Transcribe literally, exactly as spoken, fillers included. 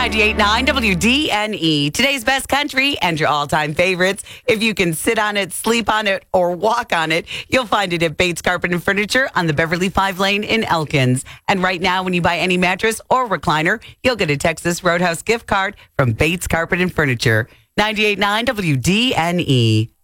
ninety-eight point nine W D N E, today's best country and your all-time favorites. If you can sit on it, sleep on it, or walk on it, you'll find it at Bates Carpet and Furniture on the Beverly Five Lane in Elkins. And right now, when you buy any mattress or recliner, you'll get a Texas Roadhouse gift card from Bates Carpet and Furniture. ninety-eight point nine W D N E.